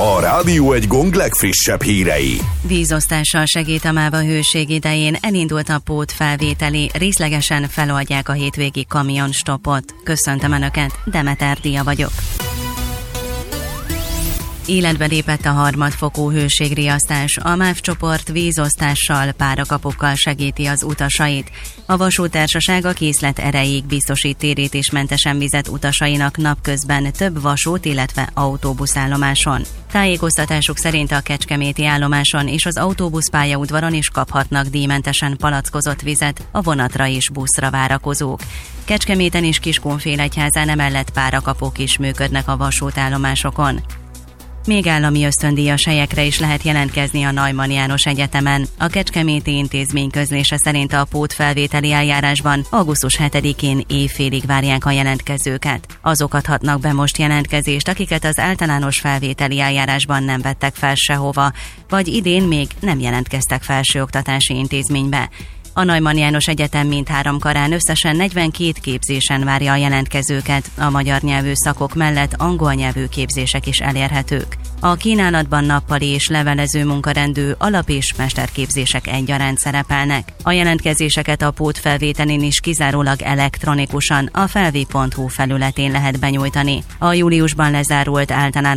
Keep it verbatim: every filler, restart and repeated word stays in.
A Rádió egy gong legfrissebb hírei. Vízosztással segít a MÁV a hőség idején, elindult a pótfelvételi, részlegesen feloldják a hétvégi kamionstopot. Köszöntöm Önöket, Demeter Dia vagyok. Életbe lépett a harmadfokú hőségriasztás. A MÁV csoport vízosztással, párakapokkal segíti az utasait. A vasúttársaság a készlet erejéig biztosít térítésmentesen vizet utasainak napközben több vasút, illetve autóbuszállomáson. Tájékoztatásuk szerint a kecskeméti állomáson és az autóbuszpályaudvaron is kaphatnak díjmentesen palackozott vizet a vonatra és buszra várakozók. Kecskeméten és Kiskunfélegyházán emellett párakapok is működnek a vasútállomásokon. Még állami ösztöndíjas helyekre is lehet jelentkezni a Neumann János Egyetemen. A kecskeméti intézmény közlése szerint a pótfelvételi eljárásban augusztus hetedikén éjfélig várják a jelentkezőket. Azok adhatnak be most jelentkezést, akiket az általános felvételi eljárásban nem vettek fel sehova, vagy idén még nem jelentkeztek felsőoktatási intézménybe. A Neumann János Egyetem mindhárom karán összesen negyvenkét képzésen várja a jelentkezőket, a magyar nyelvű szakok mellett angol nyelvű képzések is elérhetők. A kínálatban nappali és levelező munkarendű alap- és mesterképzések egyaránt szerepelnek. A jelentkezéseket a pótfelvételén is kizárólag elektronikusan a felvi pont hu felületén lehet benyújtani. A júliusban lezárult általános